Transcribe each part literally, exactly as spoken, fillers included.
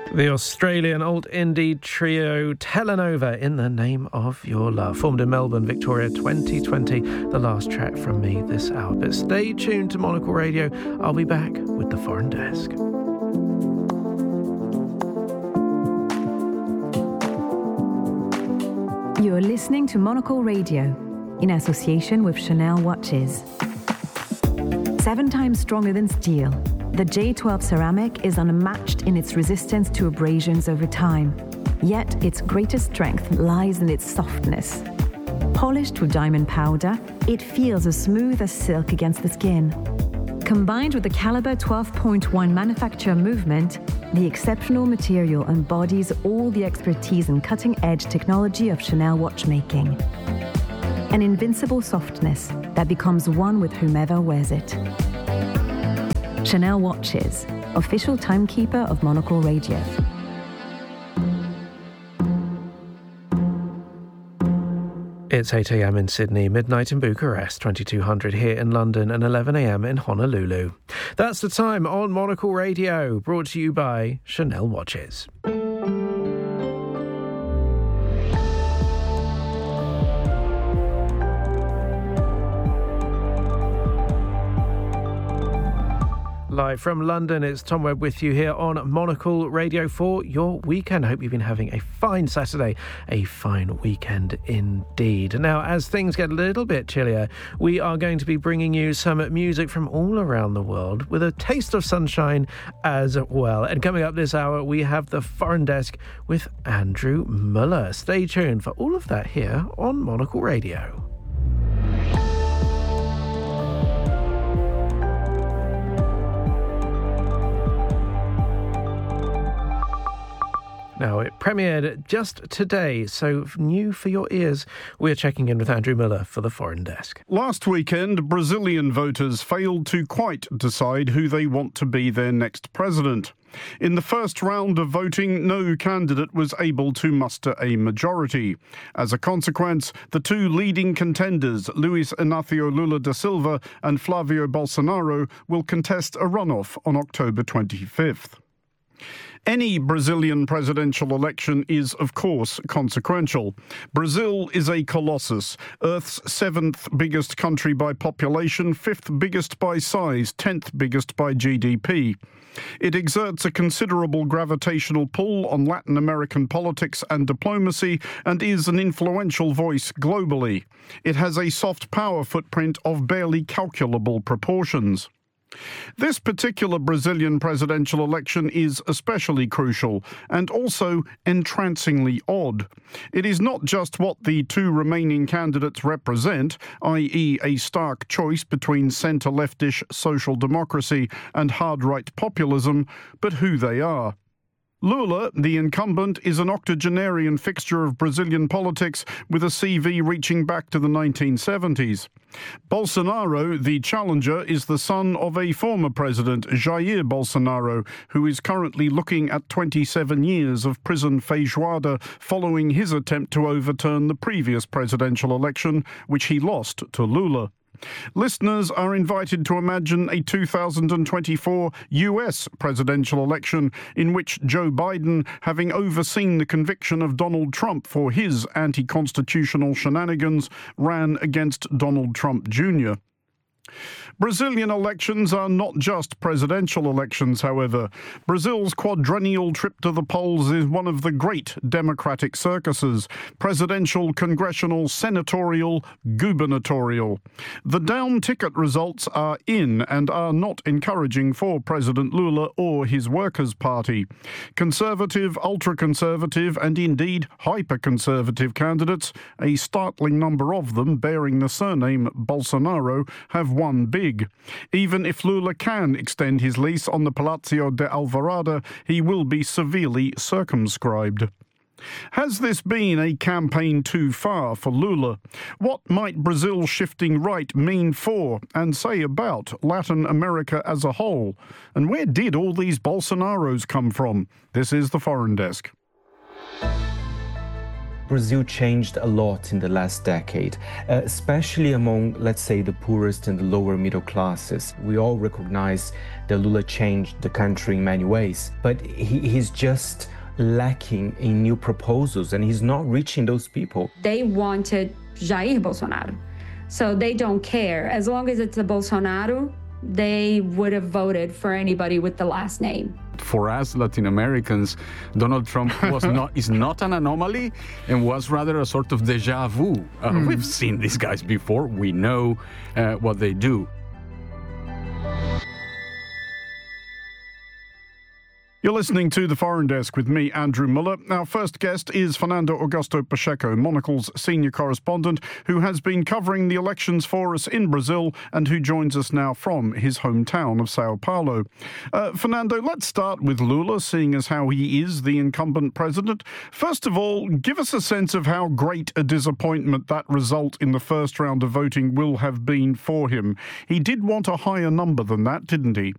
The Australian alt-indie trio Telenova, In the Name of Your Love, formed in Melbourne, Victoria, twenty twenty. The last track from me this hour. But stay tuned to Monocle Radio. I'll be back with the Foreign Desk. You're listening to Monocle Radio in association with Chanel Watches. Seven times stronger than steel, the J twelve ceramic is unmatched in its resistance to abrasions over time. Yet its greatest strength lies in its softness. Polished with diamond powder, it feels as smooth as silk against the skin. Combined with the caliber twelve point one manufacture movement, the exceptional material embodies all the expertise and cutting-edge technology of Chanel watchmaking. An invincible softness that becomes one with whomever wears it. Chanel Watches, official timekeeper of Monocle Radio. It's eight a.m. in Sydney, midnight in Bucharest, twenty-two hundred here in London, and eleven a.m. in Honolulu. That's the time on Monocle Radio, brought to you by Chanel Watches. Live from London, it's Tom Webb with you here on Monocle Radio for your weekend. I hope you've been having a fine Saturday, a fine weekend indeed. Now, as things get a little bit chillier, we are going to be bringing you some music from all around the world with a taste of sunshine as well. And coming up this hour, we have the Foreign Desk with Andrew Muller. Stay tuned for all of that here on Monocle Radio. Now, it premiered just today, so new for your ears. We're checking in with Andrew Miller for the Foreign Desk. Last weekend, Brazilian voters failed to quite decide who they want to be their next president. In the first round of voting, no candidate was able to muster a majority. As a consequence, the two leading contenders, Luiz Inácio Lula da Silva and Flávio Bolsonaro, will contest a runoff on October twenty-fifth. Any Brazilian presidential election is, of course, consequential. Brazil is a colossus, Earth's seventh biggest country by population, fifth biggest by size, tenth biggest by G D P. It exerts a considerable gravitational pull on Latin American politics and diplomacy and is an influential voice globally. It has a soft power footprint of barely calculable proportions. This particular Brazilian presidential election is especially crucial and also entrancingly odd. It is not just what the two remaining candidates represent, that is a stark choice between centre-leftish social democracy and hard-right populism, but who they are. Lula, the incumbent, is an octogenarian fixture of Brazilian politics with a C V reaching back to the nineteen seventies. Bolsonaro, the challenger, is the son of a former president, Jair Bolsonaro, who is currently looking at twenty-seven years of prison feijoada following his attempt to overturn the previous presidential election, which he lost to Lula. Listeners are invited to imagine a two thousand twenty-four U S presidential election in which Joe Biden, having overseen the conviction of Donald Trump for his anti-constitutional shenanigans, ran against Donald Trump Junior Brazilian elections are not just presidential elections, however. Brazil's quadrennial trip to the polls is one of the great democratic circuses: presidential, congressional, senatorial, gubernatorial. The down-ticket results are in and are not encouraging for President Lula or his Workers' Party. Conservative, ultra-conservative, and indeed hyper-conservative candidates, a startling number of them bearing the surname Bolsonaro, have won big. Even if Lula can extend his lease on the Palácio de Alvorada, he will be severely circumscribed. Has this been a campaign too far for Lula? What might Brazil's shifting right mean for and say about Latin America as a whole? And where did all these Bolsonaros come from? This is the Foreign Desk. Brazil changed a lot in the last decade, uh, especially among, let's say, the poorest and the lower middle classes. We all recognize that Lula changed the country in many ways, but he, he's just lacking in new proposals and he's not reaching those people. They wanted Jair Bolsonaro, so they don't care. As long as it's a Bolsonaro, they would have voted for anybody with the last name. For us Latin Americans, Donald Trump was not is not an anomaly and was rather a sort of deja vu. Uh, mm. We've seen these guys before. We know uh, what they do. You're listening to The Foreign Desk with me, Andrew Muller. Our first guest is Fernando Augusto Pacheco, Monocle's senior correspondent, who has been covering the elections for us in Brazil and who joins us now from his hometown of Sao Paulo. Uh, Fernando, let's start with Lula, seeing as how he is the incumbent president. First of all, give us a sense of how great a disappointment that result in the first round of voting will have been for him. He did want a higher number than that, didn't he?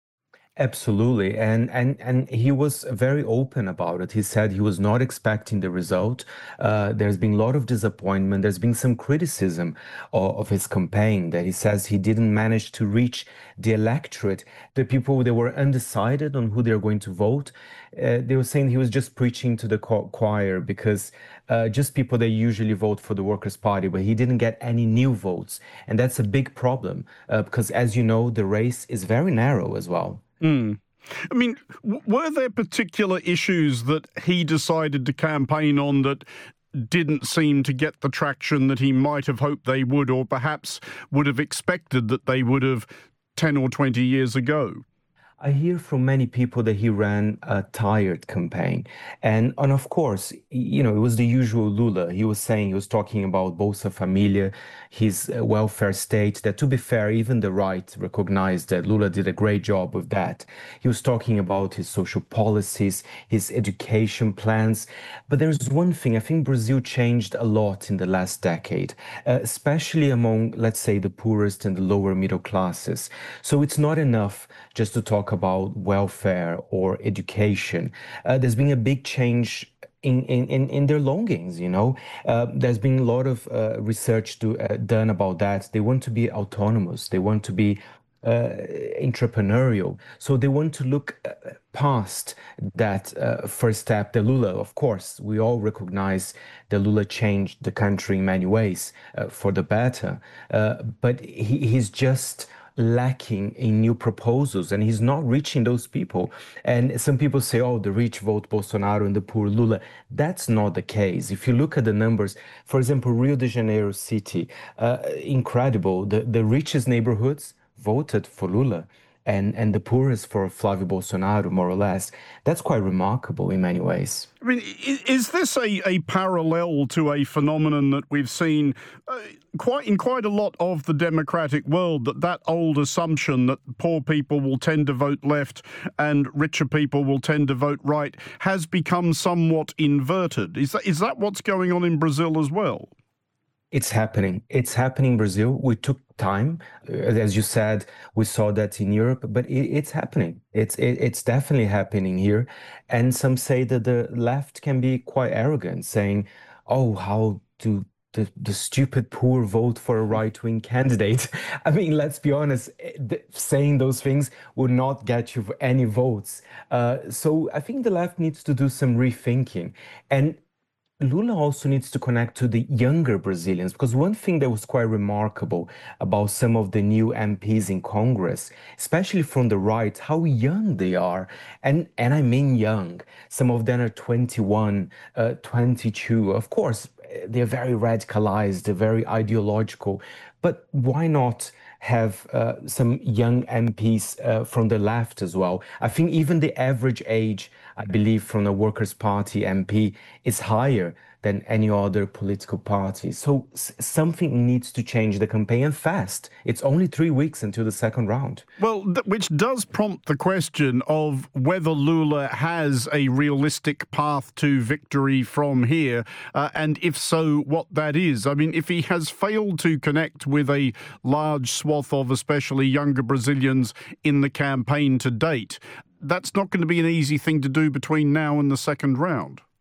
Absolutely. And, and and he was very open about it. He said he was not expecting the result. Uh, there's been a lot of disappointment. There's been some criticism of, of his campaign that he says he didn't manage to reach the electorate. The people, they were undecided on who they're going to vote. Uh, they were saying he was just preaching to the choir because uh, just people that usually vote for the Workers' Party, but he didn't get any new votes. And that's a big problem uh, because, as you know, the race is very narrow as well. Mm. I mean, w- were there particular issues that he decided to campaign on that didn't seem to get the traction that he might have hoped they would, or perhaps would have expected that they would have ten or twenty years ago? I hear from many people that he ran a tired campaign. And, and of course, you know, it was the usual Lula. He was saying, he was talking about Bolsa Familia, his welfare state, that to be fair, even the right recognized that Lula did a great job with that. He was talking about his social policies, his education plans. But there's one thing, I think Brazil changed a lot in the last decade, uh, especially among, let's say, the poorest and the lower middle classes. So it's not enough just to talk about welfare or education. Uh, there's been a big change in, in, in their longings, you know. Uh, there's been a lot of uh, research to, uh, done about that. They want to be autonomous. They want to be uh, entrepreneurial. So they want to look uh, past that uh, first step. The Lula, of course, we all recognize that Lula changed the country in many ways uh, for the better. Uh, but he, he's just lacking in new proposals and he's not reaching those people. And some people say, oh, the rich vote Bolsonaro and the poor Lula. That's not the case. If you look at the numbers, for example, Rio de Janeiro city, uh, incredible. The, the richest neighborhoods voted for Lula and, and the poorest for Flávio Bolsonaro, more or less. That's quite remarkable in many ways. I mean, is this a, a parallel to a phenomenon that we've seen uh, quite in quite a lot of the democratic world, that that old assumption that poor people will tend to vote left and richer people will tend to vote right has become somewhat inverted? Is that, is that what's going on in Brazil as well? It's happening. It's happening in Brazil. We took time. As you said, we saw that in Europe, but it, it's happening. It's it, it's definitely happening here. And some say that the left can be quite arrogant, saying, oh, how do the, the stupid poor vote for a right-wing candidate? I mean, let's be honest, saying those things would not get you any votes. Uh, so I think the left needs to do some rethinking. And Lula also needs to connect to the younger Brazilians, because one thing that was quite remarkable about some of the new M Ps in Congress, especially from the right, how young they are. And, and I mean young. Some of them are twenty-one, uh, twenty-two. Of course, they're very radicalized, they're very ideological. But why not have uh, some young M Ps uh, from the left as well? I think even the average age, I believe, from the Workers' Party M P is higher than any other political party. So s- something needs to change the campaign, and fast. It's only three weeks until the second round. Well, th- which does prompt the question of whether Lula has a realistic path to victory from here, uh, and if so, what that is. I mean, if he has failed to connect with a large swath of especially younger Brazilians in the campaign to date, that's not going to be an easy thing to do between now and the second round.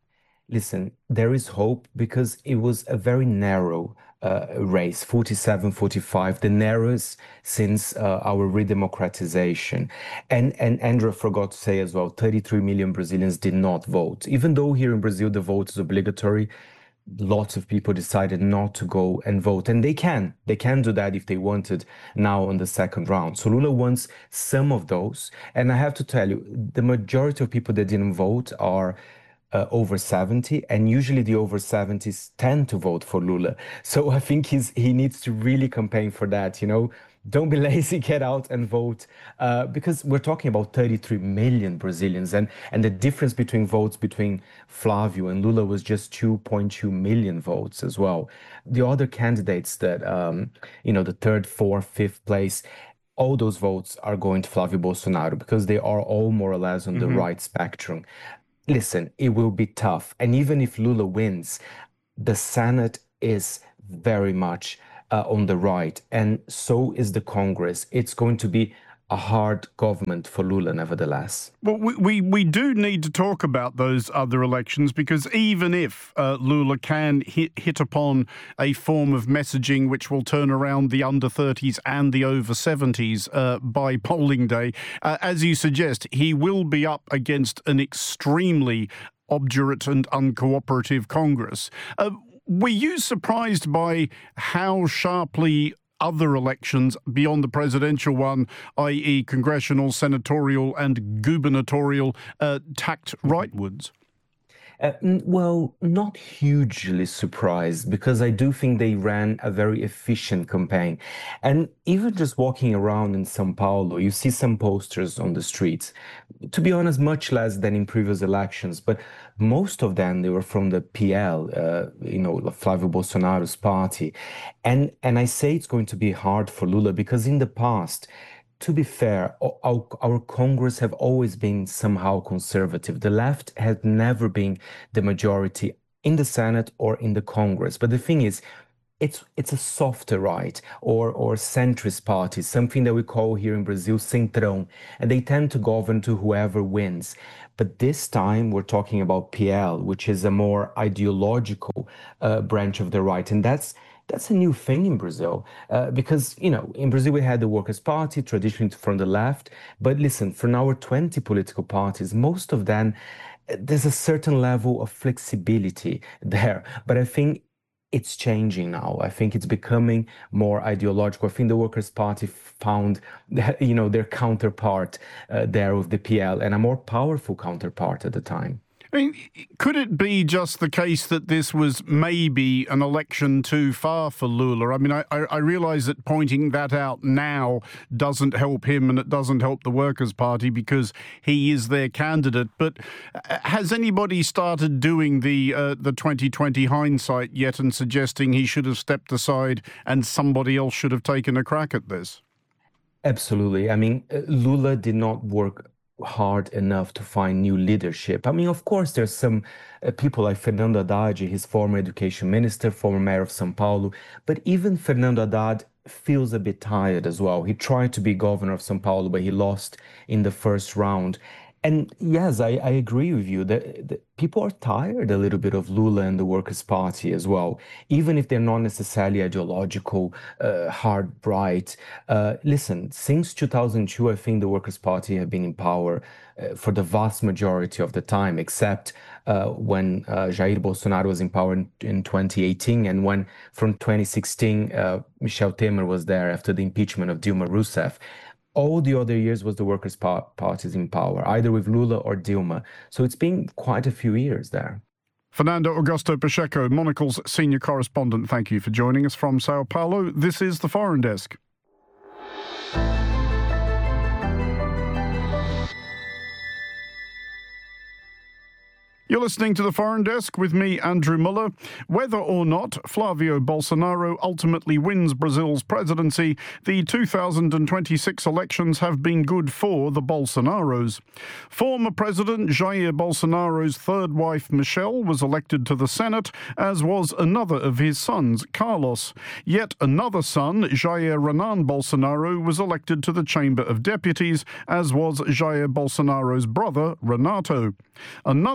listen, there is hope because it was a very narrow uh, race, forty-seven forty-five, the narrowest since uh, our redemocratization. And, and Andrea forgot to say as well, thirty-three million Brazilians did not vote. Even though here in Brazil the vote is obligatory, lots of people decided not to go and vote. And they can. They can do that if they wanted now on the second round. So Lula wants some of those. And I have to tell you, the majority of people that didn't vote are Uh, over seventy, and usually the over seventies tend to vote for Lula. So I think he's he needs to really campaign for that, you know. Don't be lazy, get out and vote, uh, because we're talking about thirty-three million Brazilians, and, and the difference between votes between Flavio and Lula was just two point two million votes as well. The other candidates that, um, you know, the third, fourth, fifth place, all those votes are going to Flavio Bolsonaro because they are all more or less on mm-hmm. the right spectrum. Listen, it will be tough. And even if Lula wins, the Senate is very much uh, on the right. And so is the Congress. It's going to be a hard government for Lula, nevertheless. Well, we, we, we do need to talk about those other elections because even if uh, Lula can hit, hit upon a form of messaging which will turn around the under thirties and the over seventies uh, by polling day, uh, as you suggest, he will be up against an extremely obdurate and uncooperative Congress. Uh, were you surprised by how sharply other elections beyond the presidential one, that is congressional, senatorial and gubernatorial, uh, tacked rightwards? Uh, well, not hugely surprised because I do think they ran a very efficient campaign. And even just walking around in São Paulo, you see some posters on the streets. To be honest, much less than in previous elections, but most of them, they were from the P L, uh, you know, Flavio Bolsonaro's party. And, and I say it's going to be hard for Lula because in the past, to be fair, our, our Congress have always been somehow conservative. The left has never been the majority in the Senate or in the Congress. But the thing is, it's it's a softer right or or centrist party, something that we call here in Brazil centrão, and they tend to govern to whoever wins. But this time we're talking about P L, which is a more ideological uh, branch of the right, and that's That's a new thing in Brazil uh, because, you know, in Brazil we had the Workers' Party, traditionally from the left. But listen, for now, twenty political parties, most of them, there's a certain level of flexibility there. But I think it's changing now. I think it's becoming more ideological. I think the Workers' Party found, you know, their counterpart uh, there with the P L and a more powerful counterpart at the time. I mean, could it be just the case that this was maybe an election too far for Lula? I mean, I, I realise that pointing that out now doesn't help him and it doesn't help the Workers' Party because he is their candidate. But has anybody started doing the uh, the twenty twenty hindsight yet and suggesting he should have stepped aside and somebody else should have taken a crack at this? Absolutely. I mean, Lula did not work hard enough to find new leadership. I mean, of course, there's some uh, people like Fernando Haddad, his former education minister, former mayor of São Paulo. But even Fernando Haddad feels a bit tired as well. He tried to be governor of São Paulo, but he lost in the first round. And yes, I, I agree with you that, that people are tired a little bit of Lula and the Workers' Party as well, even if they're not necessarily ideological, uh, hard right. Uh, listen, since two thousand two, I think the Workers' Party have been in power uh, for the vast majority of the time, except uh, when uh, Jair Bolsonaro was in power in, in twenty eighteen, and when from twenty sixteen, uh, Michel Temer was there after the impeachment of Dilma Rousseff. All the other years was the Workers' Parties in power, either with Lula or Dilma. So it's been quite a few years there. Fernando Augusto Pacheco, Monocle's senior correspondent, thank you for joining us from Sao Paulo. This is The Foreign Desk. You're listening to The Foreign Desk with me, Andrew Muller. Whether or not Flavio Bolsonaro ultimately wins Brazil's presidency, the two thousand twenty-six elections have been good for the Bolsonaros. Former President Jair Bolsonaro's third wife, Michelle, was elected to the Senate, as was another of his sons, Carlos. Yet another son, Jair Renan Bolsonaro, was elected to the Chamber of Deputies, as was Jair Bolsonaro's brother, Renato. Another son,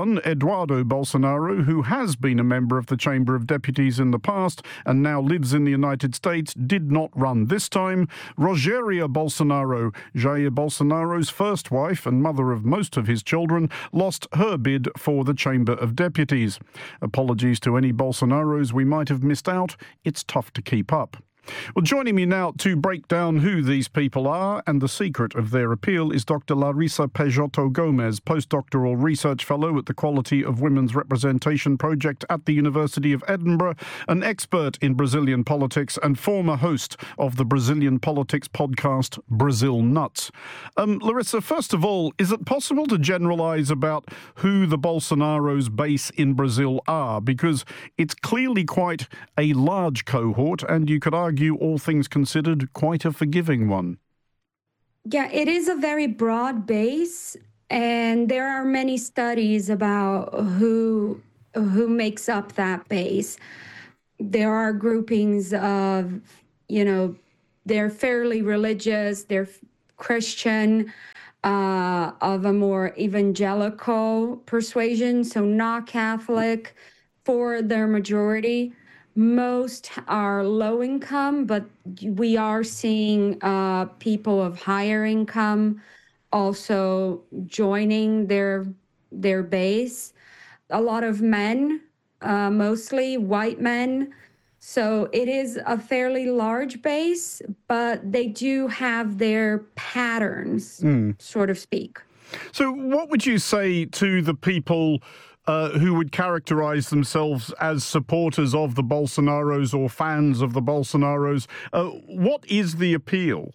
son, Eduardo Bolsonaro, who has been a member of the Chamber of Deputies in the past and now lives in the United States, did not run this time. Rogeria Bolsonaro, Jair Bolsonaro's first wife and mother of most of his children, lost her bid for the Chamber of Deputies. Apologies to any Bolsonaros we might have missed out. It's tough to keep up. Well, joining me now to break down who these people are and the secret of their appeal is Doctor Larissa Peixoto Gomes, postdoctoral research fellow at the Quality of Women's Representation Project at the University of Edinburgh, an expert in Brazilian politics and former host of the Brazilian politics podcast Brazil Nuts. Um, Larissa, first of all, is it possible to generalize about who the Bolsonaro's base in Brazil are? Because it's clearly quite a large cohort, and you could argue, all things considered, quite a forgiving one. Yeah, it is a very broad base, and there are many studies about who who makes up that base. There are groupings of, you know, they're fairly religious, they're Christian, uh, of a more evangelical persuasion, so not Catholic for their majority. Most are low income, but we are seeing uh, people of higher income also joining their their base. A lot of men, uh, mostly white men. So it is a fairly large base, but they do have their patterns, mm. so to speak. So what would you say to the people Uh, who would characterize themselves as supporters of the Bolsonaros or fans of the Bolsonaros? Uh, what is the appeal?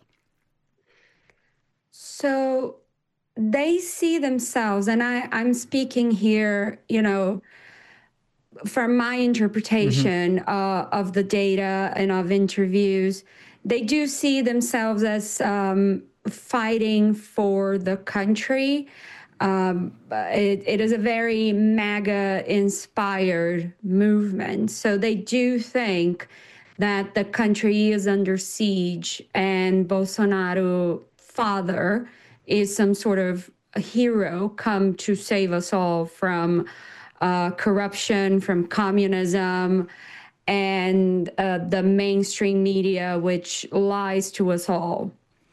So they see themselves, and I, I'm speaking here, you know, from my interpretation mm-hmm. uh, of the data and of interviews, they do see themselves as um, fighting for the country. Um, it, it is a very MAGA-inspired movement. So they do think that the country is under siege and Bolsonaro, father, is some sort of a hero come to save us all from uh, corruption, from communism, and uh, the mainstream media, which lies to us all.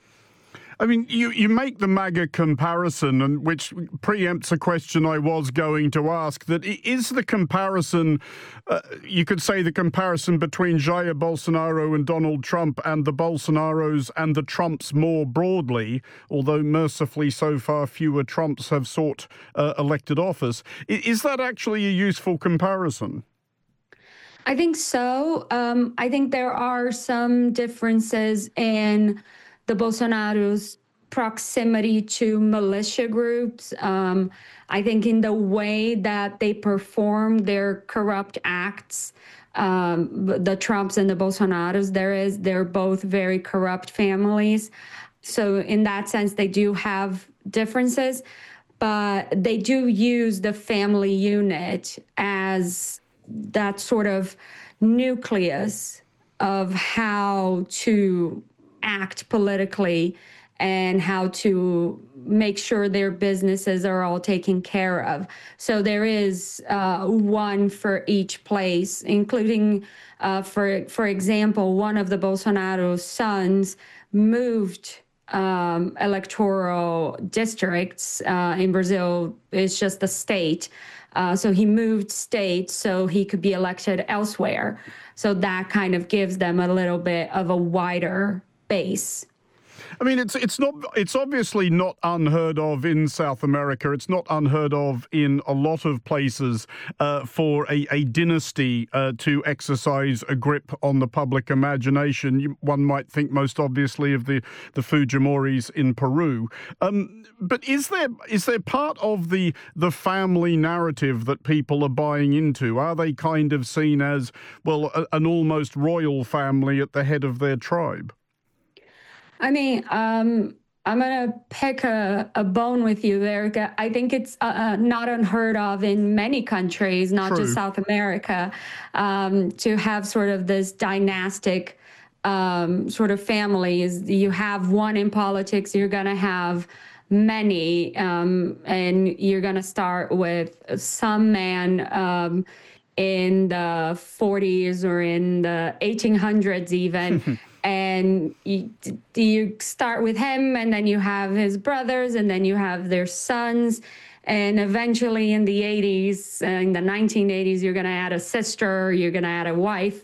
I mean, you, you make the MAGA comparison, and which preempts a question I was going to ask, that is the comparison, uh, you could say the comparison between Jair Bolsonaro and Donald Trump and the Bolsonaros and the Trumps more broadly, although mercifully so far fewer Trumps have sought uh, elected office. Is that actually a useful comparison? I think so. Um, I think there are some differences in the Bolsonaro's proximity to militia groups. Um, I think in the way that they perform their corrupt acts, um, the Trumps and the Bolsonaros, there is, they're both very corrupt families. So in that sense, they do have differences, but they do use the family unit as that sort of nucleus of how to act politically and how to make sure their businesses are all taken care of. So there is uh, one for each place, including, uh, for for example, one of the Bolsonaro sons moved um, electoral districts uh, in Brazil. It's just a state. Uh, so he moved states so he could be elected elsewhere. So that kind of gives them a little bit of a wider base. I mean, it's it's not it's obviously not unheard of in South America. It's not unheard of in a lot of places uh, for a, a dynasty uh, to exercise a grip on the public imagination. You, one might think most obviously of the, the Fujimoris in Peru. Um, but is there is there part of the the family narrative that people are buying into? Are they kind of seen as, well, a, an almost royal family at the head of their tribe? I mean, um, I'm going to pick a, a bone with you there. I think it's uh, not unheard of in many countries, not True. just South America, um, to have sort of this dynastic um, sort of families. You have one in politics, you're going to have many, um, and you're going to start with some man um, in the forties or in the eighteen hundreds even. And you, you start with him, and then you have his brothers, and then you have their sons. And eventually in the eighties, uh, in the nineteen eighties, you're going to add a sister, you're going to add a wife.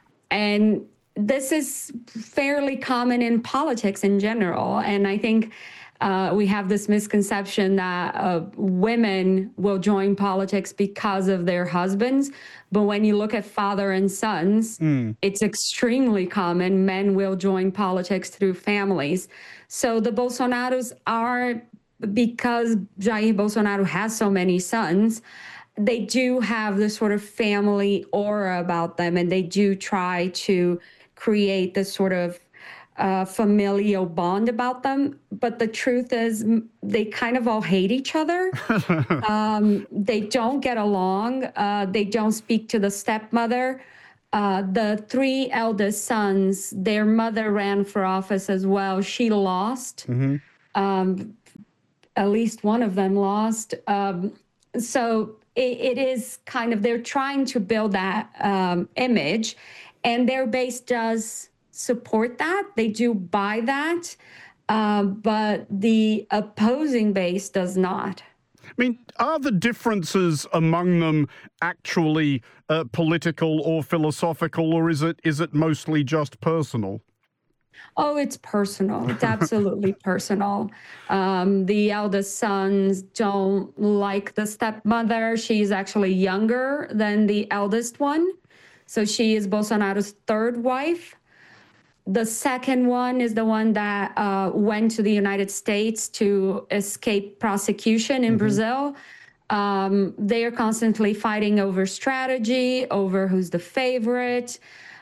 And this is fairly common in politics in general. And I think uh, we have this misconception that uh, women will join politics because of their husbands. But when you look at father and sons, mm. it's extremely common. Men will join politics through families. So the Bolsonaros are, because Jair Bolsonaro has so many sons, they do have this sort of family aura about them, and they do try to create this sort of uh, familial bond about them. But the truth is, they kind of all hate each other. um, they don't get along. Uh, they don't speak to the stepmother. Uh, the three eldest sons, their mother ran for office as well. She lost. Mm-hmm. Um, at least one of them lost. Um, so it, it is kind of, they're trying to build that um, image, and their base does support that. They do buy that, uh, but the opposing base does not. I mean, are the differences among them actually uh, political or philosophical, or is it is it mostly just personal? Oh, it's personal. It's absolutely personal. Um, the eldest sons don't like the stepmother. She's actually younger than the eldest one. So she is Bolsonaro's third wife. The second one is the one that uh, went to the United States to escape prosecution in mm-hmm. Brazil. Um, they are constantly fighting over strategy, over who's the favorite.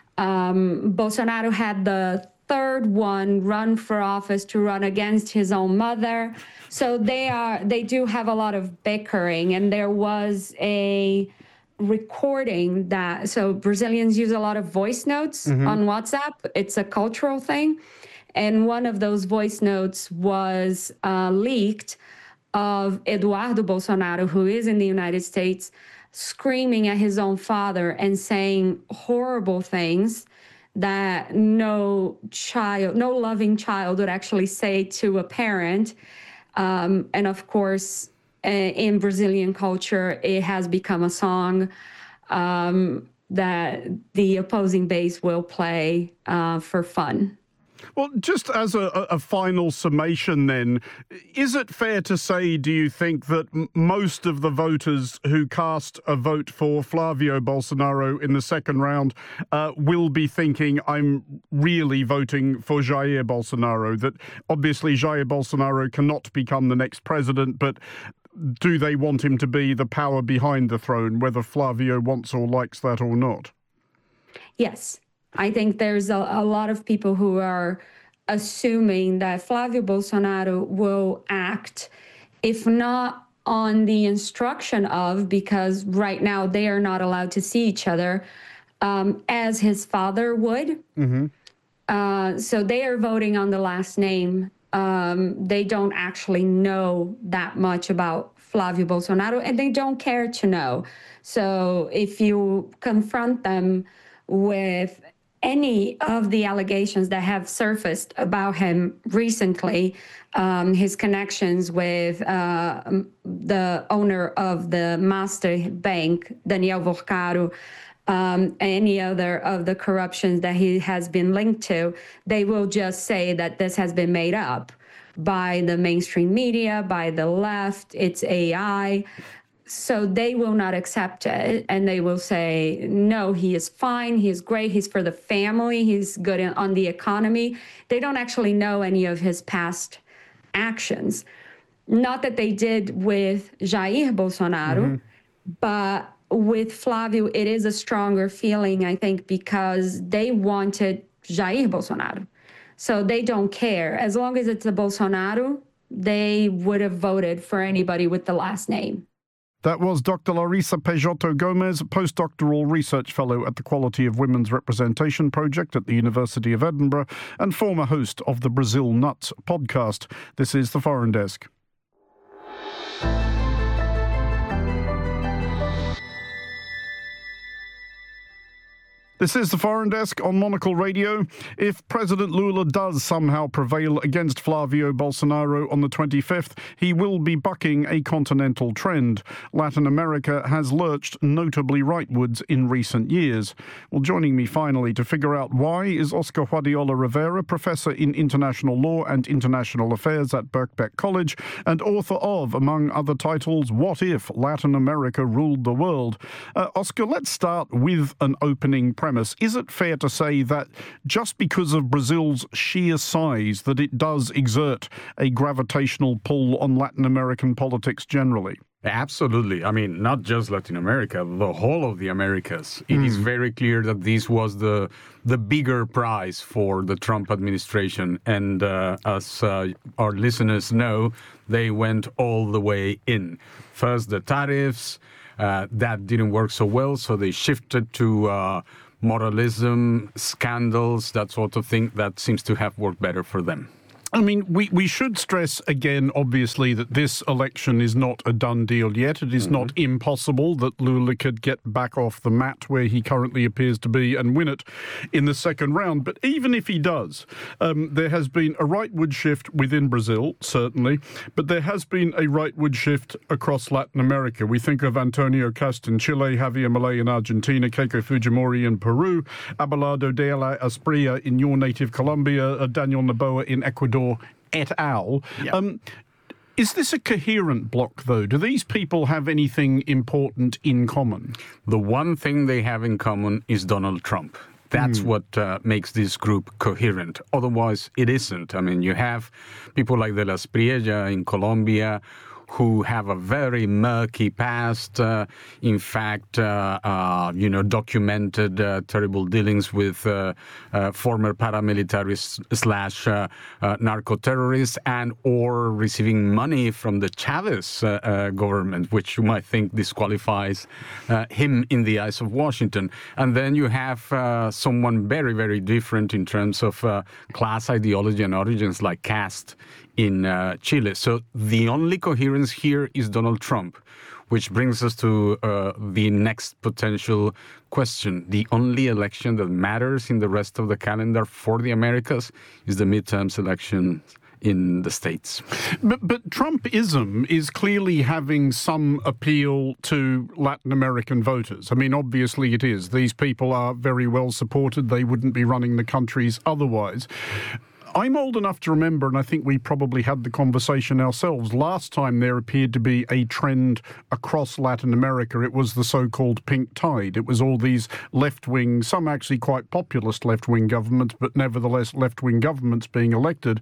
Um, Bolsonaro had the third one run for office to run against his own mother. So they are, they do have a lot of bickering. And there was a recording that, so Brazilians use a lot of voice notes mm-hmm. on WhatsApp. It's a cultural thing. And one of those voice notes was uh, leaked of Eduardo Bolsonaro, who is in the United States, screaming at his own father and saying horrible things that no child, no loving child would actually say to a parent. Um, and of course, uh, in Brazilian culture, it has become a song um, that the opposing base will play uh, for fun. Well, just as a, a final summation then, is it fair to say, do you think, that m- most of the voters who cast a vote for Flavio Bolsonaro in the second round uh, will be thinking, I'm really voting for Jair Bolsonaro, that obviously Jair Bolsonaro cannot become the next president, but do they want him to be the power behind the throne, whether Flavio wants or likes that or not? Yes. I think there's a, a lot of people who are assuming that Flavio Bolsonaro will act, if not on the instruction of, because right now they are not allowed to see each other, um, as his father would. Mm-hmm. Uh, so they are voting on the last name. Um, they don't actually know that much about Flavio Bolsonaro, and they don't care to know. So if you confront them with any of the allegations that have surfaced about him recently, um, his connections with uh, the owner of the Master Bank, Daniel Volcaro, um, any other of the corruptions that he has been linked to, they will just say that this has been made up by the mainstream media, by the left, it's A I. So they will not accept it, and they will say, no, he is fine, he is great, he's for the family, he's good on the economy. They don't actually know any of his past actions. Not that they did with Jair Bolsonaro, mm-hmm. but with Flavio, it is a stronger feeling, I think, because they wanted Jair Bolsonaro. So they don't care. As long as it's a Bolsonaro, they would have voted for anybody with the last name. That was Doctor Larissa Peixoto Gomez, postdoctoral research fellow at the Quality of Women's Representation Project at the University of Edinburgh and former host of the Brazil Nuts podcast. This is the Foreign Desk. This is the Foreign Desk on Monocle Radio. If President Lula does somehow prevail against Flavio Bolsonaro on the twenty-fifth, he will be bucking a continental trend. Latin America has lurched notably rightwards in recent years. Well, joining me finally to figure out why is Oscar Guardiola Rivera, professor in international law and international affairs at Birkbeck College and author of, among other titles, What If Latin America Ruled the World? Uh, Oscar, let's start with an opening premise. Is it fair to say that just because of Brazil's sheer size that it does exert a gravitational pull on Latin American politics generally? Absolutely. I mean, not just Latin America, the whole of the Americas. It mm. is very clear that this was the the bigger prize for the Trump administration. And uh, as uh, our listeners know, they went all the way in. First, the tariffs. Uh, that didn't work so well, so they shifted to uh, moralism, scandals, that sort of thing. That seems to have worked better for them. I mean, we, we should stress again, obviously, that this election is not a done deal yet. It is mm-hmm. not impossible that Lula could get back off the mat where he currently appears to be and win it in the second round. But even if he does, um, there has been a rightward shift within Brazil, certainly, but there has been a rightward shift across Latin America. We think of Antonio Cast in Chile, Javier Milei in Argentina, Keiko Fujimori in Peru, Abelardo de la Espriella in your native Colombia, uh, Daniel Noboa in Ecuador, et al. Yep. Um, is this a coherent bloc, though? Do these people have anything important in common? The one thing they have in common is Donald Trump. That's mm. what uh, makes this group coherent. Otherwise, it isn't. I mean, you have people like de la Espriella in Colombia who have a very murky past, uh, in fact, uh, uh, you know, documented uh, terrible dealings with uh, uh, former paramilitaries slash uh, uh, narco-terrorists and or receiving money from the Chavez uh, uh, government, which you might think disqualifies uh, him in the eyes of Washington. And then you have uh, someone very, very different in terms of uh, class ideology and origins like Cast in uh, Chile. So the only coherence here is Donald Trump, which brings us to uh, the next potential question. The only election that matters in the rest of the calendar for the Americas is the midterms election in the States. But, but Trumpism is clearly having some appeal to Latin American voters. I mean, obviously it is. These people are very well supported. They wouldn't be running the countries otherwise. I'm old enough to remember, and I think we probably had the conversation ourselves, last time there appeared to be a trend across Latin America. It was the so-called pink tide. It was all these left-wing, some actually quite populist left-wing governments, but nevertheless left-wing governments being elected.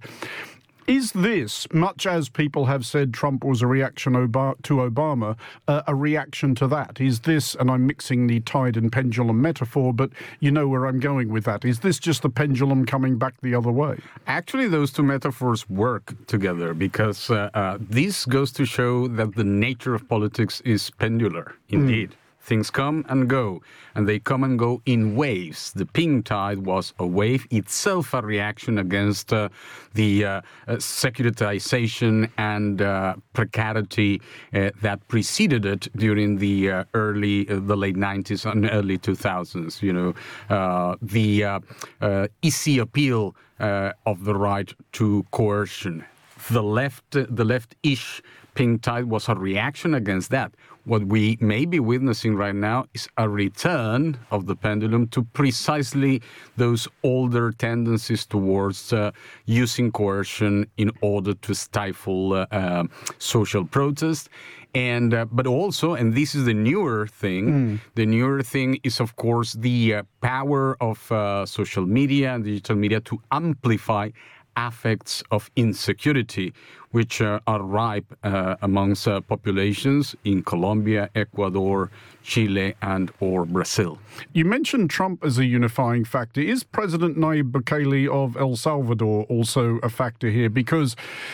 Is this, much as people have said Trump was a reaction to Obama, uh, a reaction to that? Is this, and I'm mixing the tide and pendulum metaphor, but you know where I'm going with that, is this just the pendulum coming back the other way? Actually, those two metaphors work together because uh, uh, this goes to show that the nature of politics is pendular, indeed. Mm. Things come and go, and they come and go in waves. The pink tide was a wave, itself a reaction against uh, the uh, uh, securitization and uh, precarity uh, that preceded it during the uh, early, uh, the late nineties and early two thousands. You know, uh, the uh, uh, easy appeal uh, of the right to coercion. The left, the left-ish pink tide was a reaction against that. What we may be witnessing right now is a return of the pendulum to precisely those older tendencies towards uh, using coercion in order to stifle uh, uh, social protest. And uh, but also, and this is the newer thing, mm. the newer thing is, of course, the uh, power of uh, social media and digital media to amplify affects of insecurity, which uh, are ripe uh, amongst uh, populations in Colombia, Ecuador, Chile, and or Brazil. You mentioned Trump as a unifying factor. Is President Nayib Bukele of El Salvador also a factor here? Because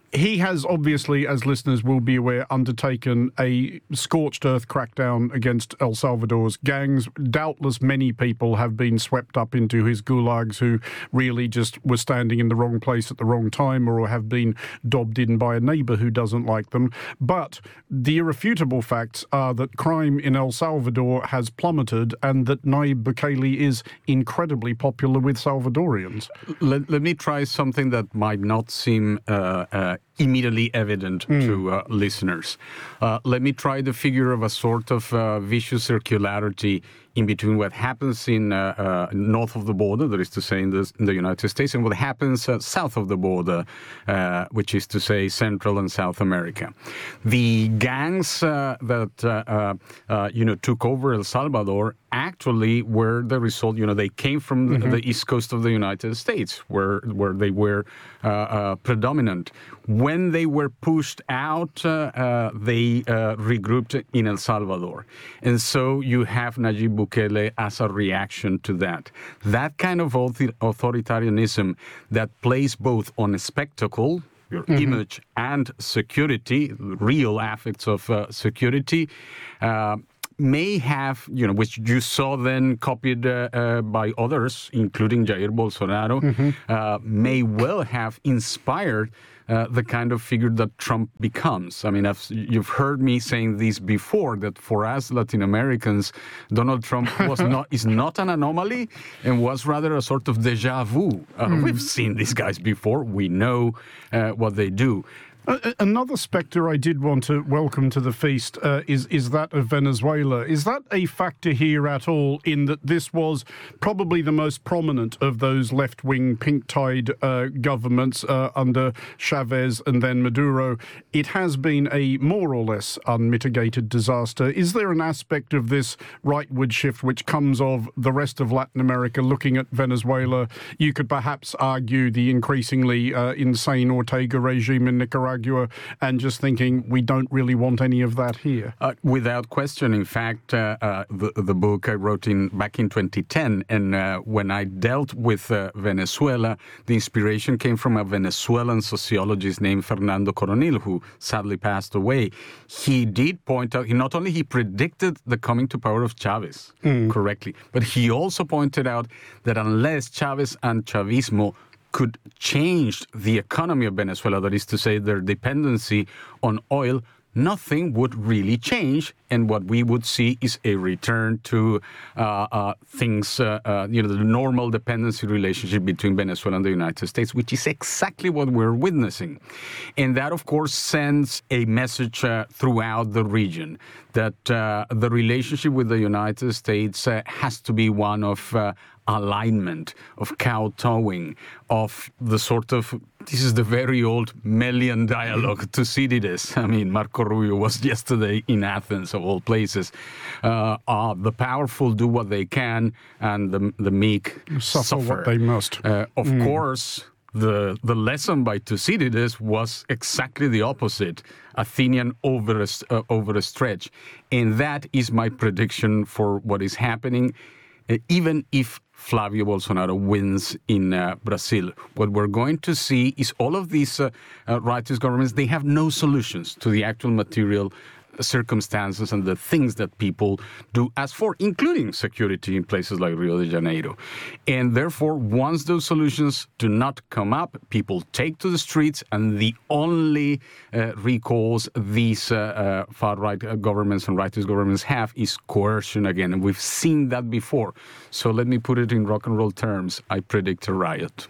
He has obviously, as listeners will be aware, undertaken a scorched earth crackdown against El Salvador's gangs. Doubtless many people have been swept up into his gulags who really just were standing in the wrong place at the wrong time or have been dobbed in by a neighbor who doesn't like them. But the irrefutable facts are that crime in El Salvador has plummeted and that Nayib Bukele is incredibly popular with Salvadorians. Let, let me try something that might not seem uh, uh, immediately evident mm. to uh, listeners. Uh, let me try the figure of a sort of uh, vicious circularity in between what happens in uh, uh, north of the border, that is to say in the, in the United States, and what happens uh, south of the border, uh, which is to say Central and South America. The gangs uh, that uh, uh, uh, you know took over El Salvador actually were the result. You know, they came from mm-hmm. the, the east coast of the United States, where where they were uh, uh, predominant. When they were pushed out, uh, uh, they uh, regrouped in El Salvador, and so you have Nayib Bukele as a reaction to that. That kind of authoritarianism that plays both on a spectacle, your mm-hmm. image, and security, real affects of uh, security, uh, may have, you know, which you saw then copied uh, uh, by others, including Jair Bolsonaro, mm-hmm. uh, may well have inspired Uh, the kind of figure that Trump becomes. I mean, I've, you've heard me saying this before, that for us Latin Americans, Donald Trump was not is not an anomaly and was rather a sort of deja vu. Uh, mm. We've seen these guys before. We know uh, what they do. Uh, another spectre I did want to welcome to the feast uh, is is that of Venezuela. Is that a factor here at all, in that this was probably the most prominent of those left-wing pink-tide uh, governments uh, under Chavez and then Maduro? It has been a more or less unmitigated disaster. Is there an aspect of this rightward shift which comes of the rest of Latin America looking at Venezuela? You could perhaps argue the increasingly uh, insane Ortega regime in Nicaragua, and just thinking we don't really want any of that here? Uh, without question. In fact, uh, uh, the, the book I wrote in back in twenty ten, and uh, when I dealt with uh, Venezuela, the inspiration came from a Venezuelan sociologist named Fernando Coronil, who sadly passed away. He did point out, he not only he predicted the coming to power of Chavez mm. correctly, but he also pointed out that unless Chavez and Chavismo could change the economy of Venezuela, that is to say their dependency on oil, nothing would really change, and what we would see is a return to uh, uh, things, uh, uh, you know, the normal dependency relationship between Venezuela and the United States, which is exactly what we're witnessing. And that, of course, sends a message uh, throughout the region that uh, the relationship with the United States uh, has to be one of uh, alignment, of kowtowing, of the sort of, this is the very old Melian dialogue, Thucydides. I mean, Marco Rubio was yesterday in Athens, of all places. Uh, uh, the powerful do what they can, and the, the meek suffer, suffer what they must. Uh, of mm. course, the the lesson by Thucydides was exactly the opposite, Athenian over a, uh, over a stretch. And that is my prediction for what is happening, uh, even if Flavio Bolsonaro wins in uh, Brazil. What we're going to see is all of these uh, uh, righteous governments, they have no solutions to the actual material circumstances and the things that people do ask for, including security in places like Rio de Janeiro. And therefore, once those solutions do not come up, people take to the streets, and the only uh, recourse these uh, uh, far-right governments and rightist governments have is coercion again. And we've seen that before. So let me put it in rock and roll terms. I predict a riot.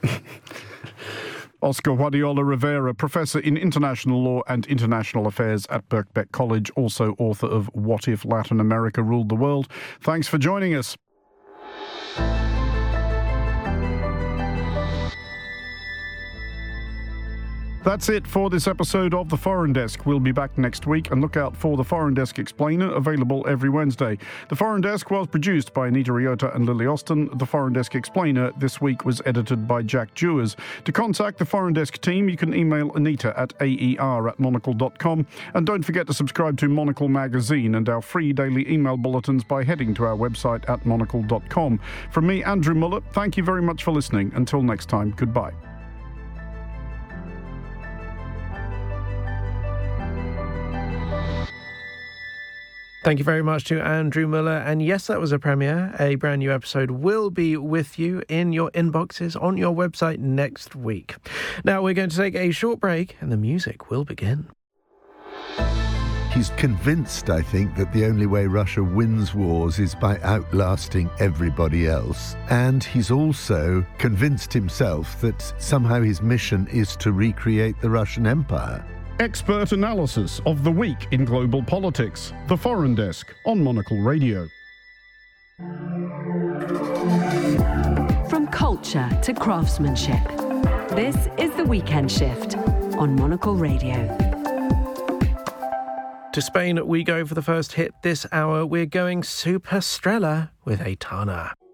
Oscar Guardiola Rivera, Professor in International Law and International Affairs at Birkbeck College, also author of What If Latin America Ruled the World. Thanks for joining us. That's it for this episode of The Foreign Desk. We'll be back next week, and look out for The Foreign Desk Explainer, available every Wednesday. The Foreign Desk was produced by Anita Riota and Lily Austin. The Foreign Desk Explainer this week was edited by Jack Dewars. To contact the Foreign Desk team, you can email Anita at aer at monocle dot com. And don't forget to subscribe to Monocle Magazine and our free daily email bulletins by heading to our website at monocle dot com. From me, Andrew Muller, thank you very much for listening. Until next time, goodbye. Thank you very much to Andrew Muller. And yes, that was a premiere. A brand new episode will be with you in your inboxes on your website next week. Now we're going to take a short break and the music will begin. He's convinced, I think, that the only way Russia wins wars is by outlasting everybody else. And he's also convinced himself that somehow his mission is to recreate the Russian Empire. Expert analysis of the week in global politics. The Foreign Desk on Monocle Radio. From culture to craftsmanship, this is The Weekend Shift on Monocle Radio. To Spain we go for the first hit this hour. We're going Super Strella with Aitana.